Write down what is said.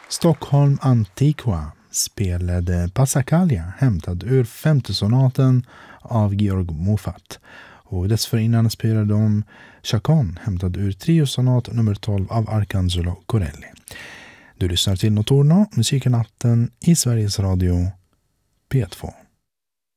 Stockholm Antiqua spelade Passacaglia hämtad ur femte sonaten av Georg Muffat. Och dessförinnan spelade de Chacon hämtad ur triosonat nummer 12 av Arcangelo Corelli. Du lyssnar till Notorno, musiken natten i Sveriges Radio P2.